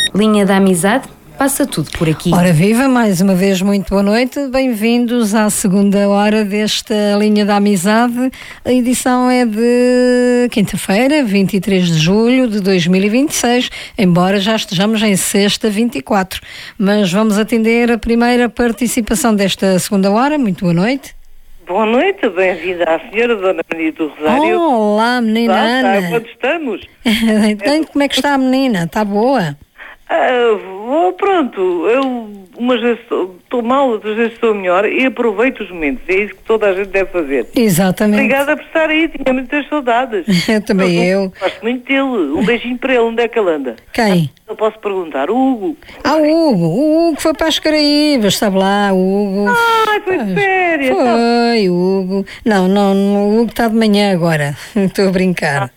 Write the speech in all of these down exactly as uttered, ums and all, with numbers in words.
Linha da Amizade, passa tudo por aqui. Ora viva, mais uma vez muito boa noite, bem-vindos à segunda hora desta Linha da Amizade. A edição é de quinta-feira, vinte e três de julho de dois mil e vinte e seis, embora já estejamos em sexta, vinte e quatro. Mas vamos atender a primeira participação desta segunda hora. Muito boa noite. Boa noite, bem-vinda à senhora Dona Maria do Rosário. Olá, menina Lá Ana. está, quando estamos? Então, como é que está a menina? Está boa? Ah, vou, pronto, eu umas vezes estou mal, outras vezes estou melhor e aproveito os momentos. É isso que toda a gente deve fazer. Exatamente. Obrigada por estar aí, tinha muitas saudades. Também eu. Gosto muito dele. Um beijinho para ele, onde é que ele anda? Quem? Eu posso perguntar, o Hugo. Ah, o Hugo. O Hugo foi para as Caraíbas, sabe lá, o Hugo. Ah, foi de férias. Foi, o Hugo. Não, não, o Hugo está de manhã agora. Estou a brincar.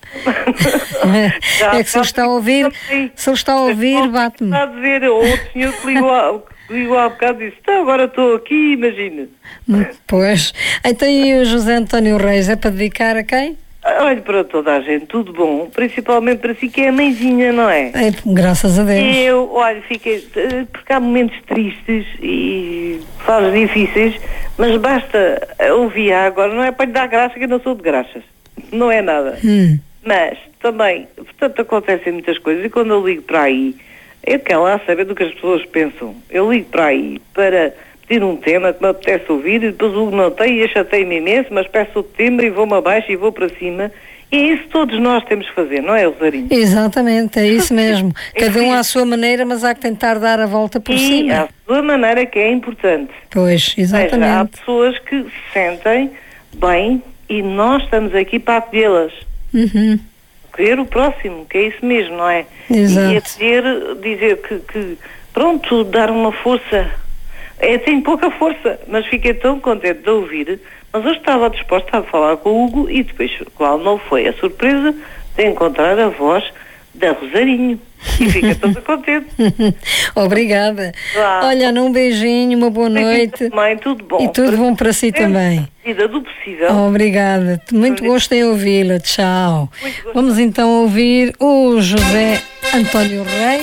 Já, é que se ele está a ouvir, se ele está a ouvir, bate-me. Está a dizer, ou o senhor que ligou há, que ligou há bocado e disse, então agora estou aqui, imagina. Pois. Então e o José António Reis é para dedicar a quem? Olha, para toda a gente, tudo bom, principalmente para si que é a mãezinha, não é? É, graças a Deus. E eu, olha, fiquei, porque há momentos tristes e fases difíceis, mas basta ouvir agora, não é para lhe dar graça, que eu não sou de graças, não é nada. Hum. Mas também, portanto, acontecem muitas coisas e quando eu ligo para aí, eu quero lá saber do que as pessoas pensam. Eu ligo para aí para pedir um tema que me apetece ouvir e depois o não tem e achatei-me imenso, mas peço o timbre e vou-me abaixo e vou para cima. E é isso que todos nós temos que fazer, não é, Rosarinho? Exatamente, é isso mesmo. Cada um à sua maneira, mas há que tentar dar a volta por e cima. à sua maneira que é importante. Pois, exatamente. Seja, há pessoas que se sentem bem e nós estamos aqui para acolhê-las. Uhum. Acolher o próximo, que é isso mesmo, não é? Exato. E acolher, dizer que, que, pronto, dar uma força. É, tenho pouca força, mas fiquei tão contente de ouvir. Mas eu estava disposta a falar com o Hugo e depois, qual não foi a surpresa de encontrar a voz da Rosarinho. E fica toda contente. Obrigada. Claro. Olha, um beijinho, uma boa noite. Também, tudo bom. E tudo bom para si também. Vida do possível. Obrigada. Muito gosto em ouvi-la. Tchau. Vamos então ouvir o José António Reis.